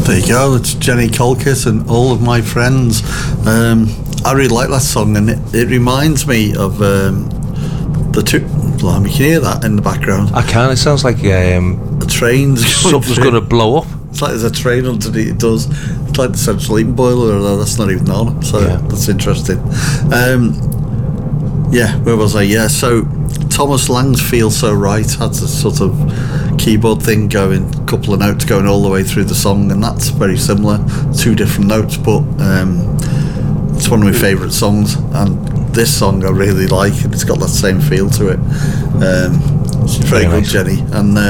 There you go, it's Jenny Colquitt and All of My Friends. I really like that song, and it reminds me of the two. Blimey, you can hear that in the background. I can. It sounds like the train's something's going to blow up. It's like there's a train underneath. It does. It's like the central heating boiler, although that's not even on. So that's interesting. Where was I? Yeah, so Thomas Lang's Feel So Right has a sort of keyboard thing going, a couple of notes going all the way through the song, and that's very similar. Two different notes, but it's one of my favourite songs, and this song I really like, and it's got that same feel to it. It's very good, nice. Jenny, and